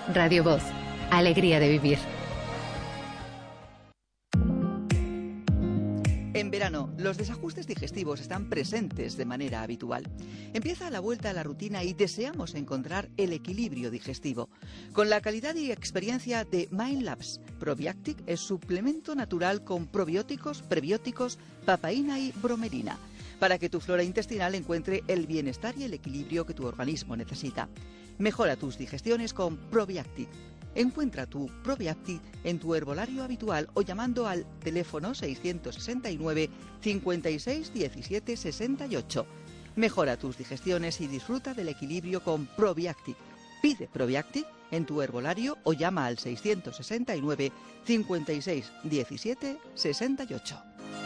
Radio Voz. Alegría de vivir. En verano, los desajustes digestivos están presentes de manera habitual. Empieza la vuelta a la rutina y deseamos encontrar el equilibrio digestivo. Con la calidad y experiencia de MindLabs, Probiactic es suplemento natural con probióticos, prebióticos, papaína y bromelina, para que tu flora intestinal encuentre el bienestar y el equilibrio que tu organismo necesita. Mejora tus digestiones con Probiactic. Encuentra tu Probiactic en tu herbolario habitual o llamando al teléfono 669 56 17 68. Mejora tus digestiones y disfruta del equilibrio con Probiactic. Pide Probiactic en tu herbolario o llama al 669 56 17 68.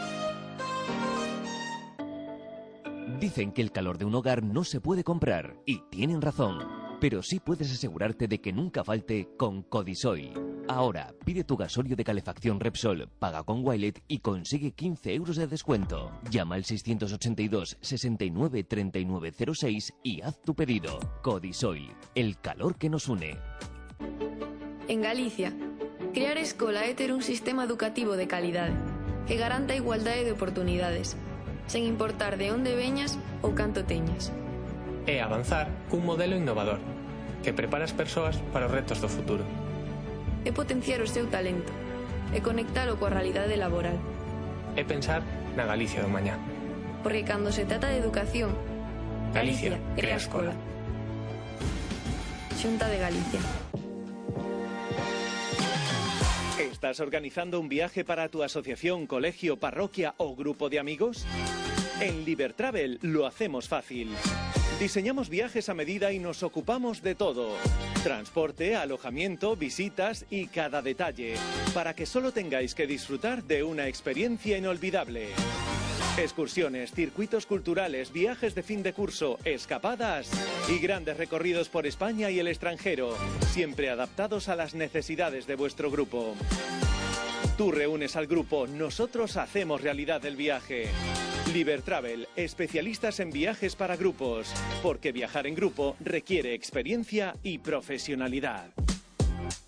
Dicen que el calor de un hogar no se puede comprar, y tienen razón. Pero sí puedes asegurarte de que nunca falte con Codisoil. Ahora, pide tu gasolio de calefacción Repsol, paga con Wilet y consigue 15 euros de descuento. Llama al 682 69 3906 y haz tu pedido. Codisoil, el calor que nos une. En Galicia, crear escola é ter un sistema educativo de calidade que garanta a igualdade de oportunidades, sen importar de onde veñas ou canto teñas. É avanzar cun modelo innovador que prepara as persoas para os retos do futuro. É potenciar o seu talento e conectalo coa realidade laboral. É pensar na Galicia do mañá. Porque cando se trata de educación, Galicia crea escola. Xunta de Galicia. ¿Estás organizando un viaje para tu asociación, colegio, parroquia o grupo de amigos? En Libertravel lo hacemos fácil. Diseñamos viajes a medida y nos ocupamos de todo. Transporte, alojamiento, visitas y cada detalle, para que solo tengáis que disfrutar de una experiencia inolvidable. Excursiones, circuitos culturales, viajes de fin de curso, escapadas y grandes recorridos por España y el extranjero, siempre adaptados a las necesidades de vuestro grupo. Tú reúnes al grupo, nosotros hacemos realidad el viaje. Libertravel, especialistas en viajes para grupos, porque viajar en grupo requiere experiencia y profesionalidad.